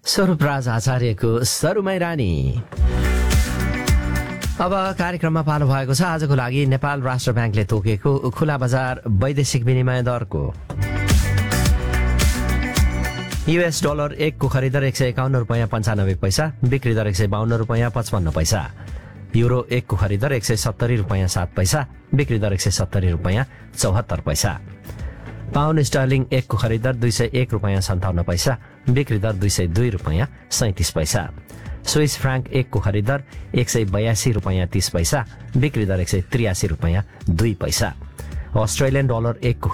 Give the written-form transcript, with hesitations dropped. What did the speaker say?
स्वरूपराज आचार्यको सरुमै रानी। अब कार्यक्रममा पालो भएको छ आजको लागि नेपाल राष्ट्र ब्याङ्कले तोकेको खुला बजार वैदेशिक विनिमय दरको। US डलर 1 को खरिदर 151 रुपैयाँ 95 पैसा, बिक्री दर 152 रुपैयाँ 55 पैसा। युरो 1 को खरिदर 170 रुपैयाँ 7 पैसा, बिक्री दर 170 रुपैयाँ 74 पैसा। पाउन्ड स्टर्लिङ 1 को खरिदर 201 रुपैयाँ 57 पैसा, बिक्री दर 202 रुपैयाँ 37 पैसा। स्विस फ्राङ्क 1 को खरिदर 182 रुपैयाँ 30 पैसा, बिक्री दर 183 रुपैयाँ 2 पैसा। अस्ट्रेलियन डलर 1 को